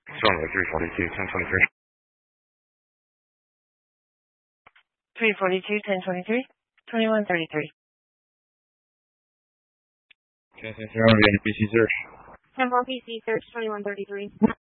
Strongly 342, 1023. 342, 1023, 2133. Okay, thanks for having me. NPC search. 10-4 PC search 2133.